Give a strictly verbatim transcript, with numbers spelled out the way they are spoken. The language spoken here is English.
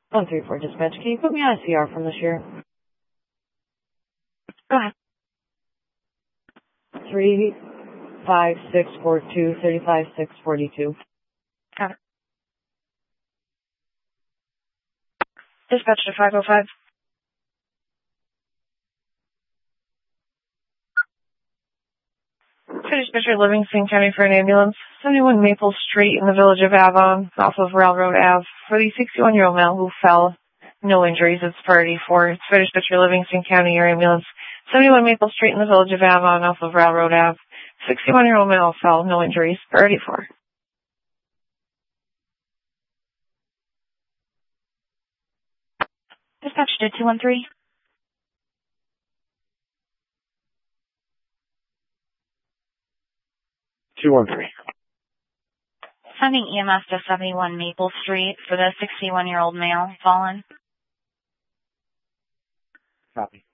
one three four dispatch, can you put me on a C R from the sheriff? Go ahead. Three five six four two thirty five six forty two. Got it. Dispatch to five oh five. Dispatcher, Livingston County for an ambulance. seventy-one Maple Street in the village of Avon, off of Railroad Ave. For the sixty-one-year-old male who fell, no injuries. It's priority four. It's Dispatcher, Livingston County, your ambulance. seventy-one Maple Street in the village of Avon, off of Railroad Ave. sixty-one-year-old male fell, no injuries. Priority four. Dispatch to two one three. two one three. Sending E M S to seventy-one Maple Street for the sixty-one-year-old male fallen. Copy.